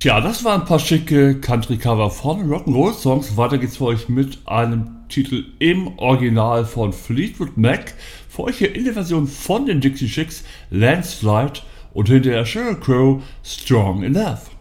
Tja, das waren ein paar schicke Country-Cover von Rock'n'Roll-Songs. Weiter geht's für euch mit einem Titel im Original von Fleetwood Mac. Für euch hier in der Version von den Dixie Chicks, Landslide, und hinterher Sheryl Crow, Strong in Love.